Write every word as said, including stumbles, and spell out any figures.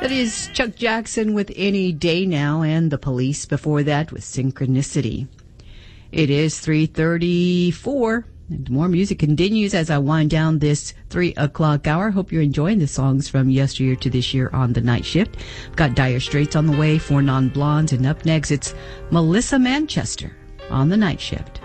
That is Chuck Jackson with Any Day Now, and The Police before that with Synchronicity. It is three thirty-four, and more music continues as I wind down this three o'clock hour. Hope you're enjoying the songs from yesteryear to this year on the night shift. I've got Dire Straits on the way, Four Non Blondes, and up next it's Melissa Manchester on the night shift.